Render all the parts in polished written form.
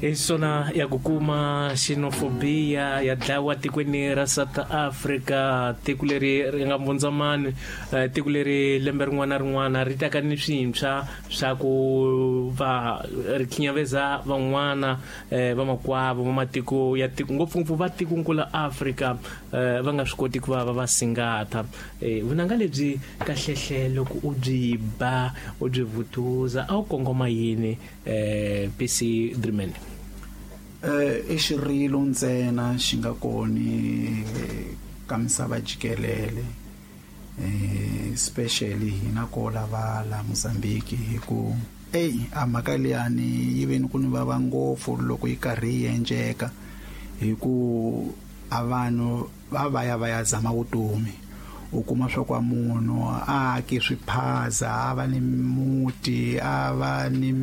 Isona ya kukuma xenofobia ya dlawa tikweni ra South Africa, tiko leri ri nga mbundzamani, tiko leri lembe rin'wana rin'wana ri taka ni swintshwa swa ku va ri khinyaveza van'wana vamakwavo va matiko ya tiko ngopfungopfu va tikonkulu Africa va nga swi koti ku va va singata. Vunanga lebyi kahlehle loko u byi ba u byi vutuza a wu kongoma yini PC Dreamman? I xirilo ntsena xi nga koni ka misava jikelele, especially hina ko lava la Mozambique hi ku a mhaka liyani yi ve ni ku ni vava ngopfu loko yi karhi yi endleka hi ku a vanhu va ya zama vutomi. U kuma swa ku munhu a ki swiphaza, a va ni muti, a va ni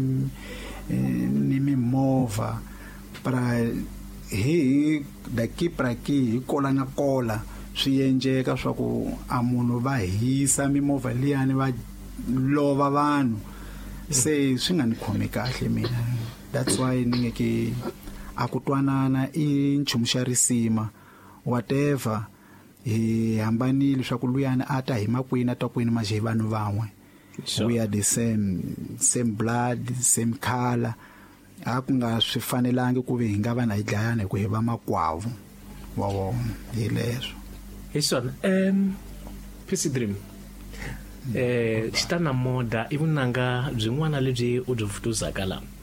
mimovha, para hi hi kola na kola swi endleka swa ku a munhu va hisa mimovha liyani va lova vanhu. Se swi nga ni khomi kahle mina. That's why ni nge ki a ku twanana i nchumu xa risima whatever hi hambanile swa ku luyani a ta hi makwini ta kwini maje vanhu van'we. We are the same blood, same color. A ku nga swi fanelangi ku ve hi nga va na hi dlayana hi ku hi va makwavu wa hi leswo. Hisona PC Dream xitana moda i vunanga byin'wana lebyi u byi futuzaka la